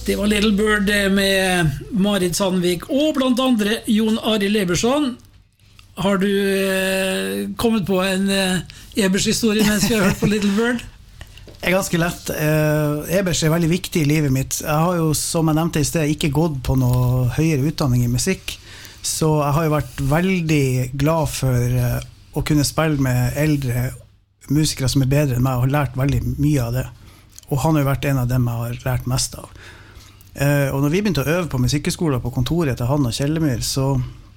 Det var Little Bird med Marit Sandvik og blant andre Jon Arild Eberson. Har du kommet på en Ebers-historie mens vi har hørt på Little Bird? Ganske lett. Ebers veldig viktig i livet mitt. Jeg har jo, som jeg nevnte i sted, ikke gått på noe høyere utdanning i musikk, så jeg har jo vært veldig glad for å kunne spille med eldre musikere som bedre enn meg, og har lært veldig mye av det. Og han har jo vært en av dem jeg har lært mest av. Og når vi begynte å øve på musikkeskolen på kontoret til han og Kjellemyr, så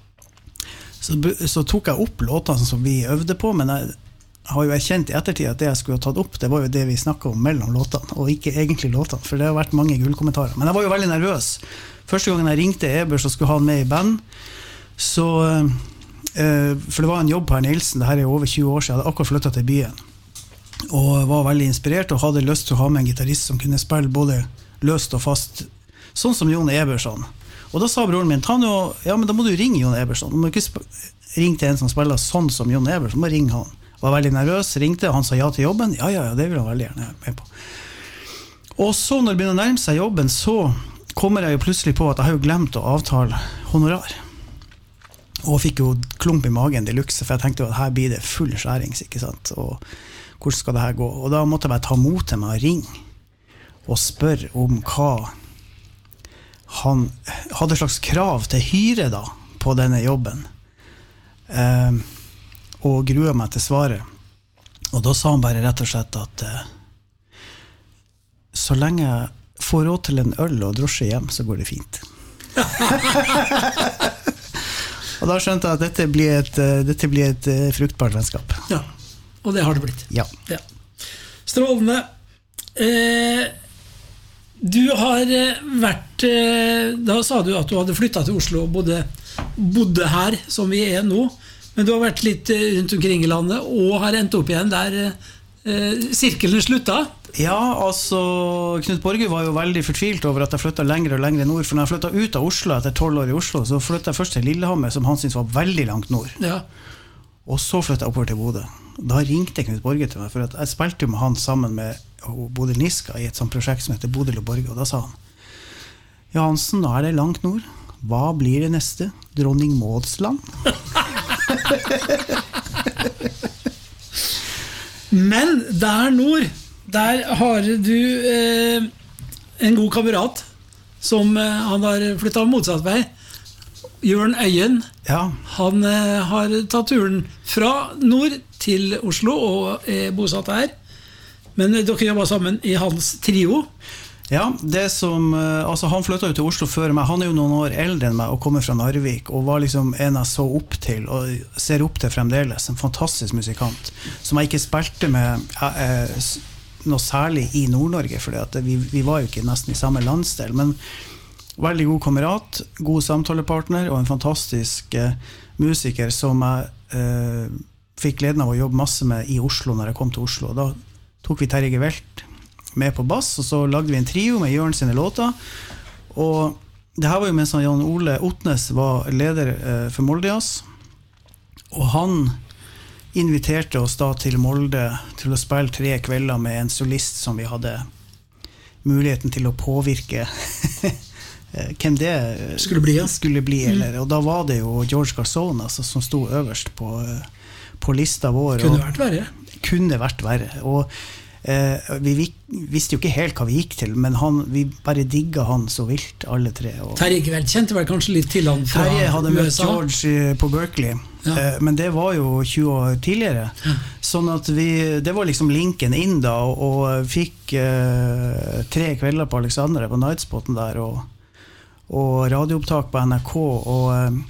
tok jeg opp låtene som vi øvde på, men jeg har jo erkjent i ettertid at det jeg skulle ha tatt opp, det var jo det vi snakket om mellom låtene, og ikke egentlig låtene, for det har vært mange gullkommentarer. Men jeg var jo veldig nervøs. Første gangen jeg ringte Ebers og skulle ha han med i band, så, for det var en jobb på Herr Nilsen, det her over 20 år siden, jeg hadde akkurat flyttet til byen, og var veldig inspirert, og hadde lyst til å ha med en gitarist som kunne spille både løst og fast, sånn som Jon Eberson. Og da sa broren min, ja, men da må du ringe Jon Eberson, du må ikke ringe til en som spiller sånn som Jon Eberson, du må ringe han. Var veldig nervøs, ringte, han sa ja til jobben. Ja, det vil han veldig gjerne med på. Og så når det begynner å nærme seg jobben, så kommer jeg jo plutselig på at jeg har jo glemt å avtale honorar. Og fikk jo klump i magen deluxe, for jeg tenkte at her blir det full skjærings, ikke sant? Og hvordan skal det her gå? Og da måtte jeg bare ta mot til meg og ringe og spørre om hva han hadde slags krav til hyre da, på denne jobben. Og grua meg til svaret. Og da sa han bare rett og slett at så lenge jeg får råd til en øl og drosje hjem, så går det fint. Og da skjønte jeg at dette blir et fruktbart vennskap. Ja, og det har det blitt. Ja. Strålende. Du har vært, da sa du at du hadde flyttet til Oslo og bodde her, som vi er nå. Men du har vært litt rundt omkring i landet og har endt opp igjen der sirkelen sluttet. Ja, altså Knut Borge var jo veldig fortvilt over at jeg flyttet lenger og lenger nord. For når jeg flyttet ut av Oslo etter 12 år i Oslo, så flyttet jeg først til Lillehammer, som han syntes var veldig langt nord. Ja. Og så flyttet jeg oppover til Bodø. Da ringte Knut Borge til meg, for at jeg spilte med han sammen med Bodil Niska i et sånt prosjekt som heter Bodil og Borge, og da sa han: Ja, Hansen, nå er det langt nord. Hva blir det neste? Dronning Mauds-land? Men der nord, der har du en god kamerat som han har flyttet motsatt vei, Jørn Øyen. Ja. Han har tatt turen fra nord til Oslo og er bosatt her, men dere jobber sammen i hans trio. Ja, altså han flyttet jo til Oslo før meg. Han er jo noen år eldre enn meg og kommer fra Narvik, og var liksom en jeg så opp til og ser opp til fremdeles, en fantastisk musikant som jeg ikke spilte med noe særlig i Nord-Norge, for vi var jo ikke nesten i samme landsdel, men veldig god kamerat, god samtalepartner og en fantastisk musiker som jeg fikk gleden av å jobbe masse med i Oslo når jeg kom til Oslo. Da tok vi Terje Gevelt med på bass, og så lagde vi en trio med Jørn sine låter, og det her var jo mens Jan Ole Otnes var leder for Moldejazz, og han inviterte oss da til Molde til å spille 3 kvelder med en solist som vi hadde muligheten til å påvirke hvem det skulle bli eller, og da var det jo George Garzone altså, som stod øverst på lista vår. Kunne vært verre, og vi visste jo ikke helt hva vi gikk til, men vi bare digget han så vilt, alle 3. Terje Gevelt kjente vel kanskje litt til han fra Terje hadde møtt USA. George på Berkeley, men det var jo 20 år tidligere, sånn at det var liksom linken inn da, og fikk 3 kvelder på Alexandra på Nightspoten der, og radioopptak på NRK, og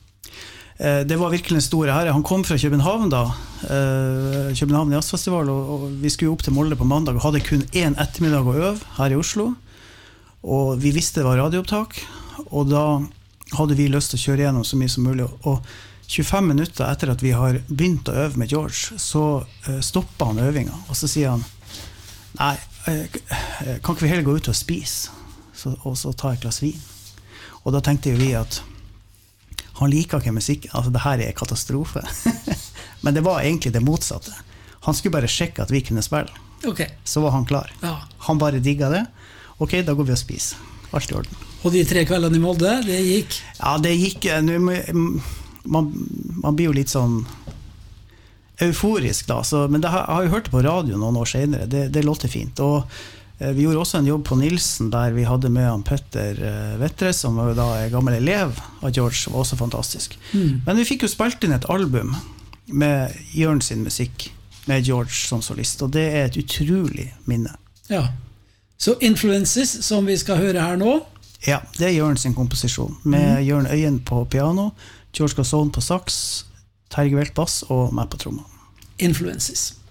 det var virkelig en stor ære. Han kom fra København da, København Jazzfestival, og vi skulle opp til Molde på mandag og hadde kun 1 ettermiddag å øve her i Oslo, og vi visste det var radioopptak, og da hadde vi lyst til å kjøre gjennom så mye som mulig, og 25 minutter etter at vi har begynt å øve med George, så stoppet han øvinga, og så sier han: Nei, kan ikke vi heller gå ut og spise, og så ta et glass vin? Og da tenkte vi at han liker ikke musikk, altså det her er katastrofe. Men det var egentlig det motsatte. Han skulle bare sjekke at vi kunne spille. Okay. Så var han klar. Ja. Han bare digget det. Ok, da går vi og spiser. alt I orden. Og de 3 kveldene I Molde, det gikk? Ja, det gikk. Man blir jo litt sånn euforisk da, men jeg har jo hørt det på radio noen år senere, det låter fint, og vi gjorde også en jobb på Nilsen der vi hadde med han Petter Vettre, som var jo da en gammel elev av George, som var også fantastisk. Men vi fikk jo spilt inn et album med Jørn sin musikk, med George som solist, og det et utrolig minne. Ja, så Influences, som vi skal høre her nå? Ja, det Jørn sin komposisjon, med Jørn Øyen på piano, George Gasson på sax, Terje Gvelt bass og meg på tromma. Influences.